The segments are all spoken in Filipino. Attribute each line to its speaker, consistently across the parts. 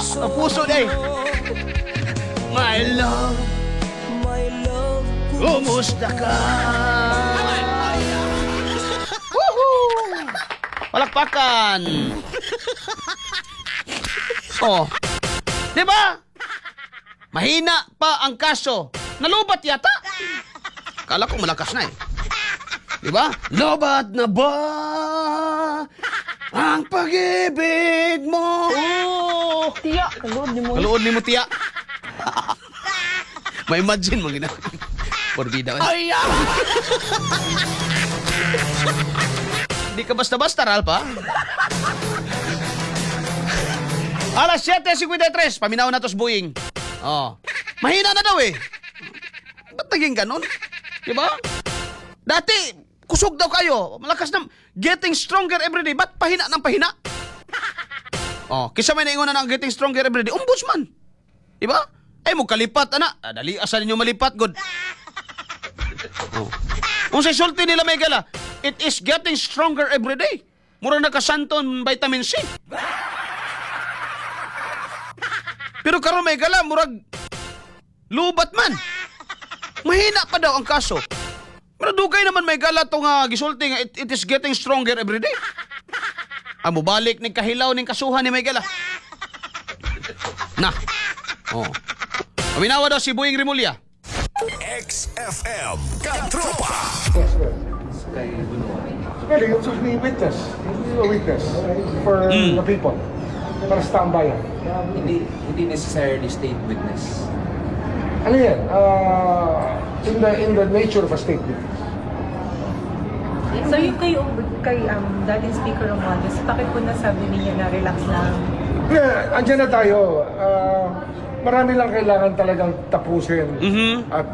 Speaker 1: puso day. My love, kumusta ka? Woohoo! Palakpakan. Oh. Di ba? Mahina pa ang kaso. Nalubat yata. Kala ko malakas na eh. Di ba? Lobat na ba ang pag-ibig mo?
Speaker 2: Oh, tiya,
Speaker 1: Kaluod ni mo, tiya. May imagine mo gina. Porbida. Ay, Hindi ka basta-basta, Ralpa. Alas 7:53, paminaw na tos buing. Oh. Mahina na daw eh. Ba't naging ganun? Diba? Dati, kusog daw kayo. Malakas na. Getting stronger everyday. Ba't pahina ng pahina? Oh, kisa may naingon na ng getting stronger everyday. Ombudsman. Diba? Ay, mo kalipat, ana. Dali, asan ninyo malipat, good. Oh. Kung sa sulti nila may gala, it is getting stronger everyday. Mura na kasanton vitamin C. Pero karon may gala, murag lubat man. Mahina pa daw ang kaso. Pero dugay naman may gala to nga gisulti nga it is getting stronger every day. Amo balik ning kahilaw ning kasuhan ni may gala. Na. Oh. Paminawa daw si Boying Rimulya.
Speaker 3: XFM Katropa.
Speaker 4: Well, you should be witness. You a witness for the people. Para sa tambayan.
Speaker 5: Hindi necessarily state witness.
Speaker 4: Ano yan? In the nature of a state witness.
Speaker 2: So yung kay dating Speaker Romualdez, bakit po nasabi niya na relax lang?
Speaker 4: Yeah, andyan na tayo. Marami lang kailangan talagang tapusin at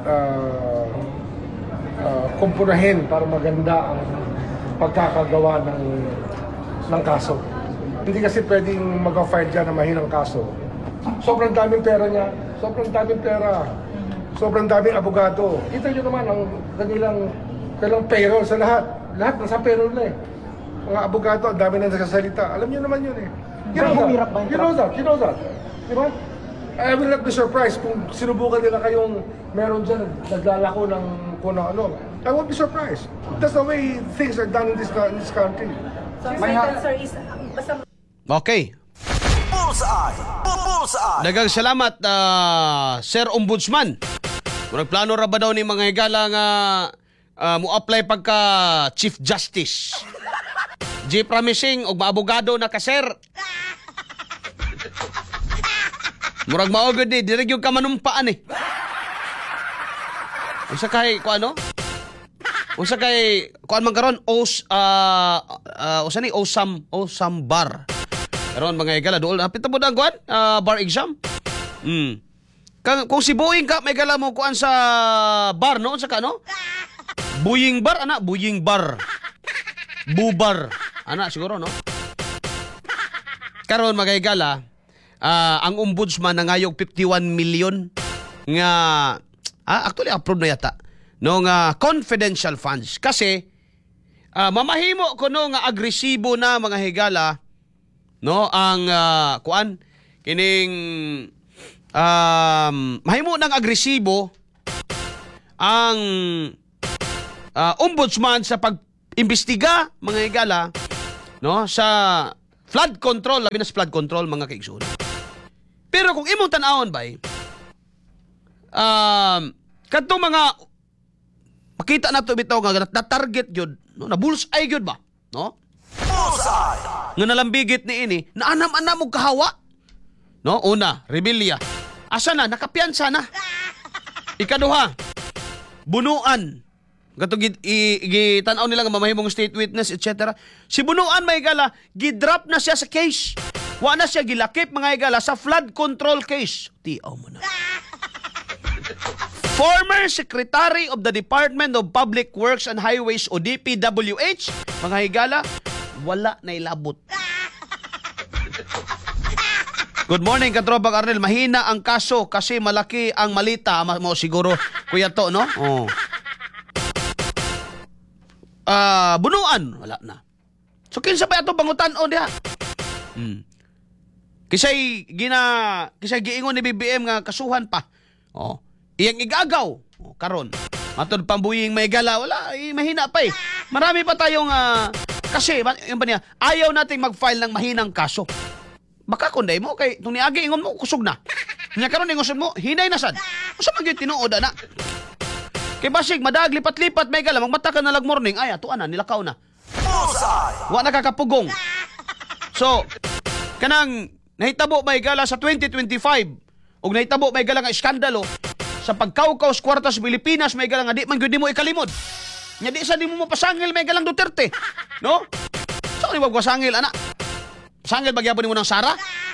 Speaker 4: kumpunahin para maganda ang pagkakagawa ng kaso. Hindi kasi pwedeng mag-file dyan na mahinang kaso. Sobrang daming pera niya, sobrang daming pera, sobrang daming abogado. Kita nyo naman ang kanilang payroll sa lahat. Lahat nasa payroll na eh. Mga abogado, ang dami na nagsasalita. Alam nyo naman yun eh. You know that. Diba? I will not be surprised kung sinubukan nila kayong meron dyan naglalako ng kung ano. I won't be surprised. That's the way things are done in this country.
Speaker 2: So my answer is basta
Speaker 1: Okay.
Speaker 3: Bullseye.
Speaker 1: Daghang salamat, Sir Ombudsman. Murag plano ra ba daw ni mga higala nga mo-apply pagka Chief Justice? G promising og maabogado na ka, sir. Murag maogod ni, dire gyud ka manumpaan eh. Unsa kay kuano? Unsa kay kuan man karon usa ni Osam Bar. Karon mga higala dool apit mo ang kuan bar exam. Kung si Boying ka may gala mo kuan sa bar no unsa ka no? Buying bar ana, Buying bar. Bubar. Ana siguro no. Karon mga higala ang ombudsman nangayog 51 million nga actually approved na yata no nga confidential funds kasi mamahimo ko no nga agresibo na mga higala no ang kuan kining mahimo nang agresibo ang ombudsman sa pag-imbestiga mga higala no sa flood control labi na sa flood control mga kaigsoon. Pero kung imong tan-awon bay kadtong mga makita nato bitaw nga na target gyud no na bullseye gyud ba no nga nalambigit ni ini na anam-anam og kahawa no una rebelya asa na nakapiyansa na ikaduha bunuan gatong gitan-aw nila nga mamahimong state witness etc. Si bunuan may gala gidrop na siya sa case wa na siya gilakip mga higala sa flood control case tiaw mo na. Former Secretary of the Department of Public Works and Highways o DPWH, mga higala, wala na ilabot. Good morning, Katropang Arnel. Mahina ang kaso kasi malaki ang malita. Mo siguro, kuya to, no? Oh. Bunuan, wala na. So, kinsa pa ito pangutan-o diha? Kisay giingon ni BBM nga kasuhan pa. Oh, iyang igagaw. Oh, karon. Matod pambuying may gala, wala, mahina pa eh. Marami pa tayong kasi yung ba niya, ayaw nating mag-file ng mahinang kaso. Baka kunday mo kay tong niagi ingon mo kusog na. Nya karon ingon mo, hinay na sad. Usa man gyud tinuod ana. Kay basig madag lipat-lipat may gala magmata ka na lag morning ay ato ana nilakaw na. Wa nakakapugong. So, kanang nahitabo may gala sa 2025 ug nahitabo may gala nga iskandalo sa pagkawkaw sa kwarta sa Pilipinas may gala nga di man gyud mo ikalimod. Nya di sa di mo mapasangil may galang Duterte. No? So ni magpasangil ana. Pasangil bagyapon nimo ng Sara?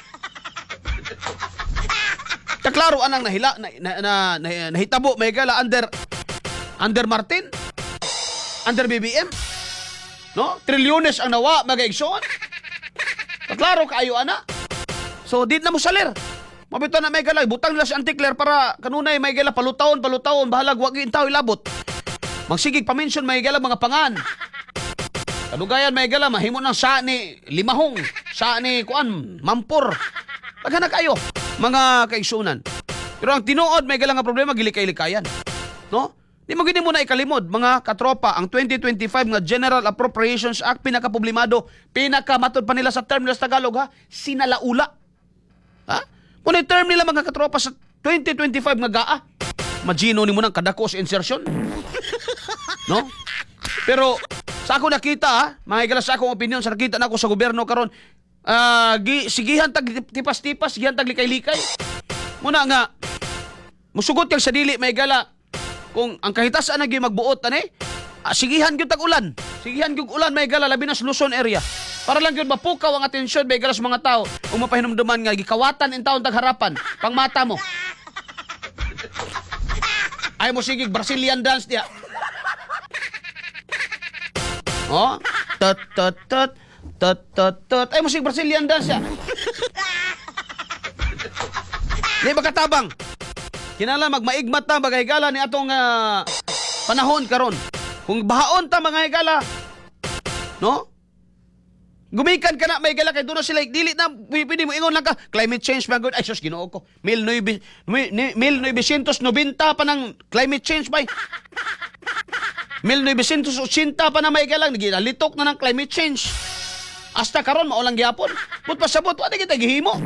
Speaker 1: Taklaro anang nahitabo may gala under Martin? Under BBM? No? Trilyones ang nawa magaigsoon. Taklaro kaayo ana. So di na mo salir. Mabito na may gala butang nila si Anticler para kanunay may gala palutaon bahalag wag intaw ilabot. Magsigig pa-mention may gala mga pangan. Kadugayan may gala mahimo ng sa ni limahong, sa ni kuan, mampor. Pagana kayo mga kaigsunan. Pero ang tinuod may gala nga problema gilikay-likayan. No? Di mo gini muna ikalimod mga katropa ang 2025 nga General Appropriations Act pinakaproblemado, pinakamatod pa nila sa term nila sa Tagalog ha, sinalaula. Ha? Muna yung term nila mga katropa sa 2025 nga gaa. Magino ni mo ng kadako sa insertion. No? Pero sa ako nakita ha, mga igala sa akong opinion, sa nakita na ako sa gobyerno karon, sigihan tag tipas-tipas, sigihan tag likay-likay. Muna nga, musugot kang sa dili, may gala, kung ang kahitasan na magbuot, sigihan gyud tag ulan. Sigihan gyud ulan, may gala, labi na sa Luzon area. Para lang gyud mapukaw ang atensyon, may gala sa mga tao, kung mapahinumduman nga, gikawatan in taon tag harapan, pang mata mo. Ay mo sigig, Brazilian dance diya. Oh, tot. Ay, musik Brazilian dance ya. Di ba katabang? Kinala magmaigmat ta bagay gala ni atong panahon karon. Kung bahaon ta mga higala, no? Gumikan ka na may gala kay doon na sila dili na pwede mo ingon lang ka climate change ba good ay sus Ginoo ko 1990 pa ng climate change bay 1980 pa na may galang nagilitok na ng climate change hasta karon maulang gyapon but pasabot wa kita gihimo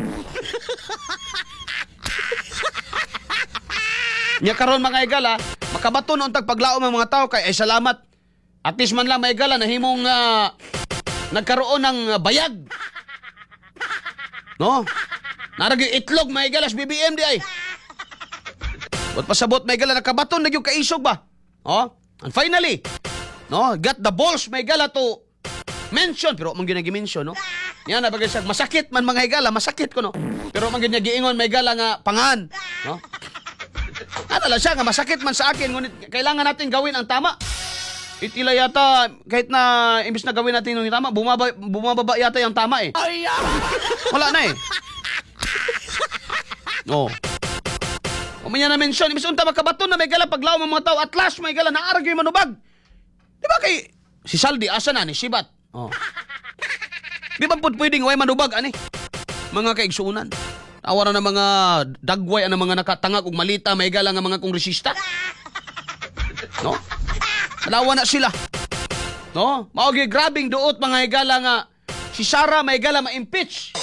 Speaker 1: nya karon mga igala makabaton untag paglaom ang mga tao kay ay salamat at least man lang may igala nahimong nagkaroon ng bayag. No? Naragi itlog may galas BBM di ay. But pasabot may gala nakabaton na yung kaisog ba? Oh, and finally, no, got the balls may gala to mention pero man gyud gi-mention no. Yan na bagay sa masakit man mga higala, masakit ko no. Pero man gyud giingon may gala nga pangan, no? Ano lang siya nga masakit man sa akin ngunit kailangan natin gawin ang tama. Itila yata, kahit na imbis na gawin natin yung tama, bumababa yata yung tama eh. Wala na eh. Oh. Umanya na mention, imbis unta makabaton na may gala paglaw ng mga tao, at last may gala, naarag yung manubag. Di ba kay, si Saldi, asa na ni, Sibat? Oh. Di ba po pwedeng way manubag, ani? Mga kaigsuunan. Awa na mga dagway, ang mga nakatangag ug malita, may gala nga mga kongresista. No? Alawa na sila. No? Maogi grabing duot mga higala nga si Sara may gala ma-impeach.